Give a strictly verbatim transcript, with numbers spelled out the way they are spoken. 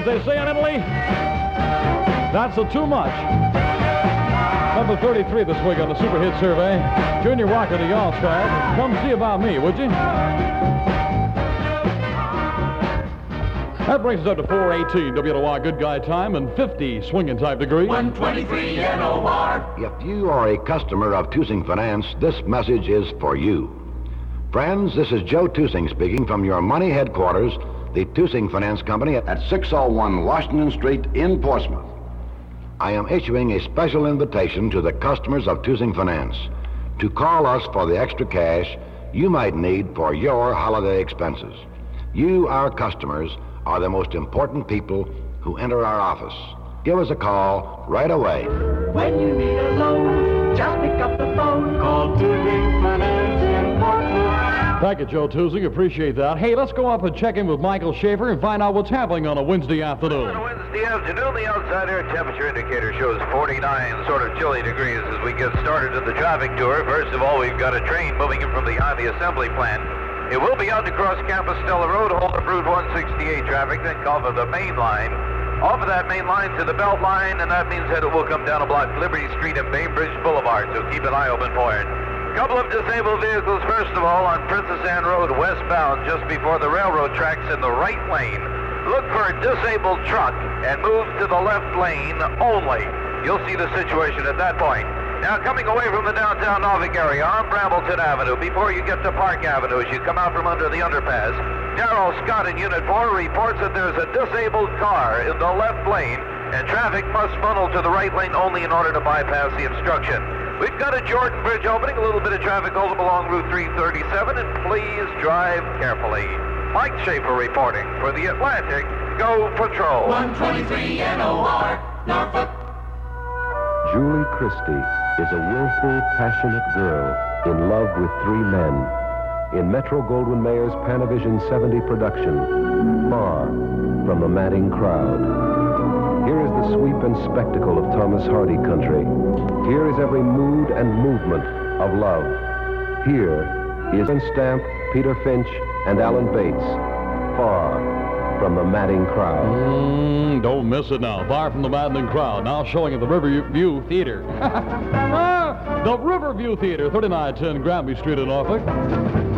as they say in Italy. That's a too much. Number thirty-three this week on the Super Hit Survey. Junior Walker, the All-Star. Come see about me, would you? That brings us up to four eighteen W N O R good guy time and fifty swinging type degrees. one twenty-three N O R. If you are a customer of Tusing Finance, this message is for you. Friends, this is Joe Tusing speaking from your money headquarters, the Tusing Finance Company at six oh one Washington Street in Portsmouth. I am issuing a special invitation to the customers of Tusing Finance to call us for the extra cash you might need for your holiday expenses. You, our customers, are the most important people who enter our office. Give us a call right away. When you need a loan, just pick up the phone. Call Tusing Finance in Portsmouth. Thank you, Joe Tusing. Appreciate that. Hey, let's go up and check in with Michael Schaefer and find out what's happening on a Wednesday afternoon. On a Wednesday afternoon, the outside air temperature indicator shows forty-nine sort of chilly degrees as we get started in the traffic tour. First of all, we've got a train moving in from the Ivy Assembly Plant. It will be out to cross Compostela Road, hold up Route one sixty-eight traffic, then off of the main line. Off of that main line to the Belt Line, and that means that it will come down a block Liberty Street and Bainbridge Boulevard, so keep an eye open for it. Couple of disabled vehicles, first of all, on Princess Anne Road westbound, just before the railroad tracks in the right lane. Look for a disabled truck and move to the left lane only. You'll see the situation at that point. Now, coming away from the downtown Norfolk area on Brambleton Avenue, before you get to Park Avenue, as you come out from under the underpass, Darrell Scott in Unit four reports that there's a disabled car in the left lane, and traffic must funnel to the right lane only in order to bypass the obstruction. We've got a Jordan Bridge opening, a little bit of traffic hold up along Route three thirty-seven, and please drive carefully. Mike Schaefer reporting for the Atlantic Go Patrol. one twenty-three N O R, Norfolk. Julie Christie is a willful, passionate girl in love with three men. In Metro-Goldwyn-Mayer's Panavision seventy production, Far from the Madding Crowd. Here is the sweep and spectacle of Thomas Hardy country. Here is every mood and movement of love. Here is Ian Stamp, Peter Finch, and Alan Bates. Far from the Madding Crowd. Mm, don't miss it now. Far from the Madding Crowd. Now showing at the Riverview Theater. The Riverview Theater, thirty-nine ten Granby Street in Norfolk.